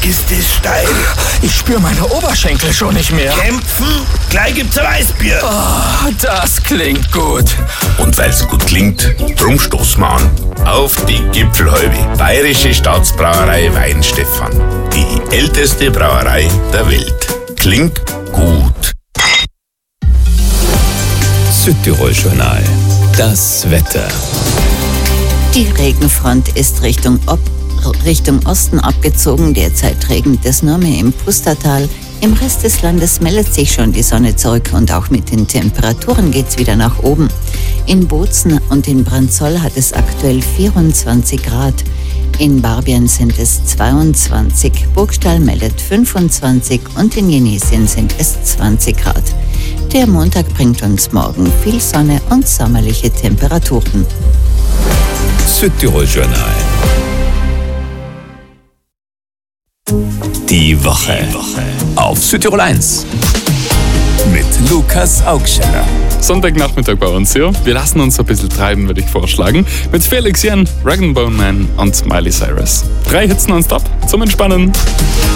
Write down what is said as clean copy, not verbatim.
ist es steil. Ich spüre meine Oberschenkel schon nicht mehr. Kämpfen? Gleich gibt's ein Weißbier. Oh, das klingt gut. Und weil's gut klingt, drum stoßen wir an. Auf die Gipfelhalbe, Bayerische Staatsbrauerei Weinstefan. Die älteste Brauerei der Welt. Klingt gut. Südtirol-Journal. Das Wetter. Die Regenfront ist Richtung Osten abgezogen. Derzeit regnet es nur mehr im Pustertal. Im Rest des Landes meldet sich schon die Sonne zurück und auch mit den Temperaturen geht's wieder nach oben. In Bozen und in Branzoll hat es aktuell 24 Grad. In Barbien sind es 22, Burgstall meldet 25 und in Jenesien sind es 20 Grad. Der Montag bringt uns morgen viel Sonne und sommerliche Temperaturen. Südtirol-Journal. Die Woche auf Südtirol 1 mit Lukas Augsteller. Sonntagnachmittag bei uns hier. Wir lassen uns ein bisschen treiben, würde ich vorschlagen. Mit Felix Jen, Rag & Bone Man und Miley Cyrus. 3 Hits nonstop zum Entspannen.